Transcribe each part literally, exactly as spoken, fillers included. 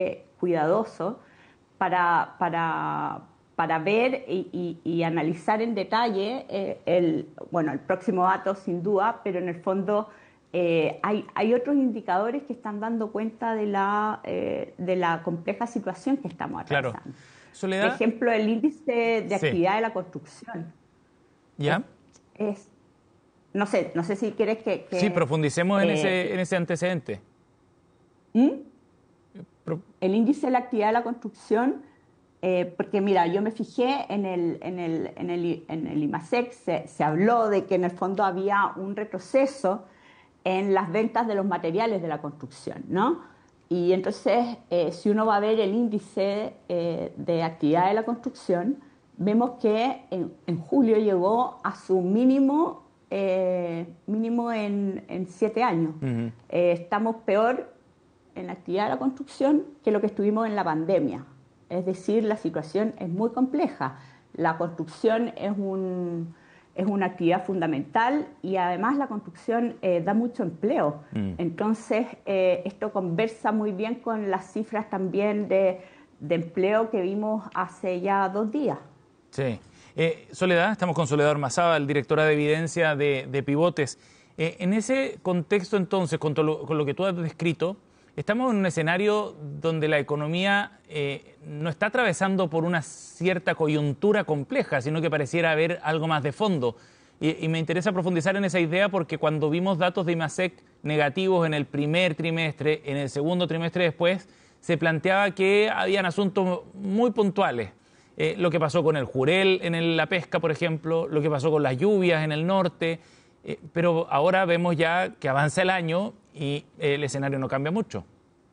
eh, cuidadoso para, para, para ver y, y- y analizar en detalle eh, el, bueno, el próximo dato sin duda, pero en el fondo eh, hay, hay otros indicadores que están dando cuenta de la, eh, de la compleja situación que estamos Claro. atravesando. Por Soledad, ejemplo, el índice de sí. actividad de la construcción es, ¿Ya? es no sé, no sé si quieres que, Sí, que, profundicemos en ese, eh, en ese antecedente. ¿Mm? Pro- El índice de la actividad de la construcción, eh, porque mira, yo me fijé en el, en el, en el, en el IMASEC, se, se habló de que en el fondo había un retroceso en las ventas de los materiales de la construcción, ¿no? Y entonces, eh, si uno va a ver el índice eh, de actividad de la construcción, vemos que en, en julio llegó a su mínimo, eh, mínimo en, en siete años. Ujú. Eh, estamos peor en la actividad de la construcción que lo que estuvimos en la pandemia. Es decir, la situación es muy compleja. La construcción es, un, es una actividad fundamental y además la construcción eh, da mucho empleo. Mm. Entonces, eh, esto conversa muy bien con las cifras también de, de empleo que vimos hace ya dos días. Sí. Eh, Soledad, estamos con Soledad Ormazábal, directora de evidencia de, de Pivotes. Eh, en ese contexto, entonces, con, todo lo, con lo que tú has descrito, estamos en un escenario donde la economía eh, no está atravesando por una cierta coyuntura compleja, sino que pareciera haber algo más de fondo. Y, y me interesa profundizar en esa idea porque cuando vimos datos de IMASEC negativos en el primer trimestre, en el segundo trimestre después, se planteaba que habían asuntos muy puntuales. Eh, lo que pasó con el jurel en el- la pesca, por ejemplo, lo que pasó con las lluvias en el norte, eh, pero ahora vemos ya que avanza el año y eh, el escenario no cambia mucho.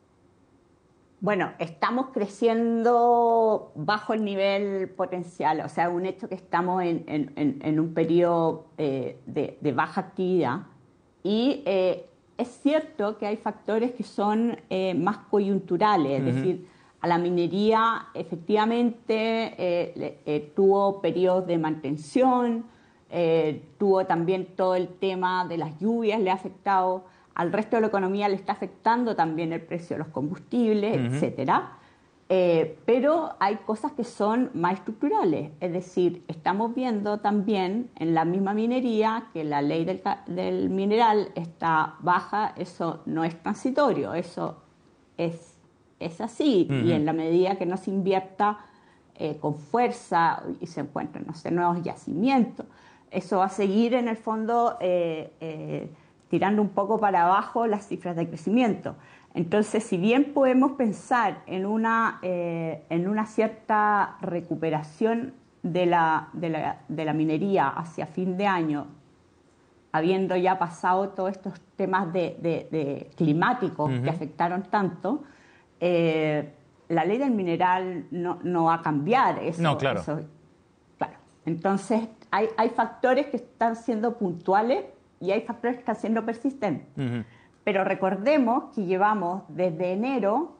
Bueno, estamos creciendo bajo el nivel potencial, o sea, un hecho que estamos en, en- en- en un periodo eh, de, de baja actividad y eh, es cierto que hay factores que son eh, más coyunturales, es Ujú. decir, a la minería efectivamente eh, le- eh, tuvo periodos de mantención, eh, tuvo también todo el tema de las lluvias, le ha afectado al resto de la economía, le está afectando también el precio de los combustibles, Ujú. etcétera. Eh, pero hay cosas que son más estructurales, es decir, estamos viendo también en la misma minería que la ley del, ca- del mineral está baja, eso no es transitorio, eso es, es así, y Ujú. en la medida que no se invierta eh, con fuerza y se encuentren, no sé, nuevos yacimientos, eso va a seguir en el fondo eh, eh, tirando un poco para abajo las cifras de crecimiento. Entonces, si bien podemos pensar en una, eh, en una cierta recuperación de la, de la, de la minería hacia fin de año, habiendo ya pasado todos estos temas de, de- de climáticos que Ujú. afectaron tanto, eh, la ley del mineral no, no va a cambiar No, eso, claro. eso, claro. Entonces, hay, hay factores que están siendo puntuales y hay factores que están siendo persistentes. Ujú. Pero recordemos que llevamos desde enero,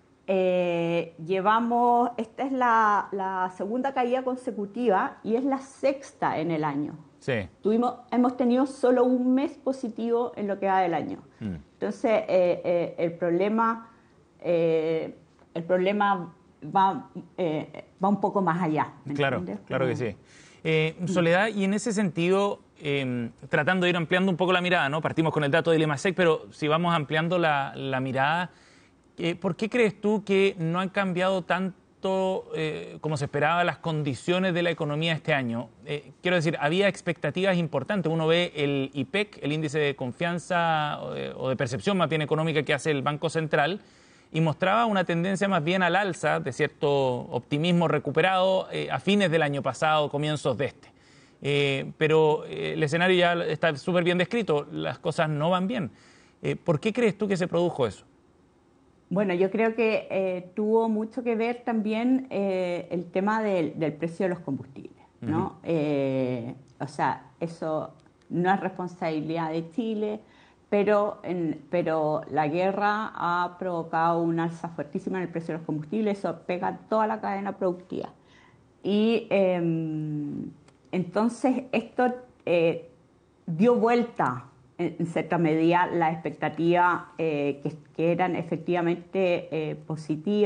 eh, llevamos, esta es la, la segunda caída consecutiva y es la sexta en el año. Sí. Tuvimos, hemos tenido solo un mes positivo en lo que va del año. Mm. Entonces, eh, eh, el problema, eh, el problema va, eh, va un poco más allá, ¿me Claro, entiendes? claro que Como, sí. Eh, mm. Soledad, y en ese sentido, eh, tratando de ir ampliando un poco la mirada, ¿no? Partimos con el dato del IMASEC, pero si vamos ampliando la, la mirada, eh, ¿por qué crees tú que no han cambiado tanto eh, como se esperaba las condiciones de la economía este año? Eh, quiero decir, había expectativas importantes. Uno ve el I P E C, el índice de confianza o de, o de percepción más bien económica que hace el Banco Central, y mostraba una tendencia más bien al alza, de cierto optimismo recuperado eh, a fines del año pasado, comienzos de este. Eh, pero eh, el escenario ya está súper bien descrito, las cosas no van bien. Eh, ¿por qué crees tú que se produjo eso? Bueno, yo creo que eh, tuvo mucho que ver también eh, el tema del, del precio de los combustibles, Ujú. ¿no? Eh, o sea, eso no es responsabilidad de Chile, pero, en- pero la guerra ha provocado un alza fuertísima en el precio de los combustibles, eso pega a toda la cadena productiva. Y eh, entonces esto eh, dio vuelta en, en cierta medida las expectativas eh, que, que eran efectivamente eh, positivas.